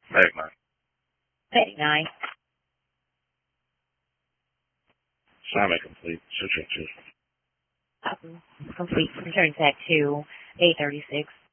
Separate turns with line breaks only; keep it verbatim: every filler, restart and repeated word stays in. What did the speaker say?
Heading nine.
Heading nine.
Assignment complete. Switch two.
Um, complete. Return set to A thirty-six.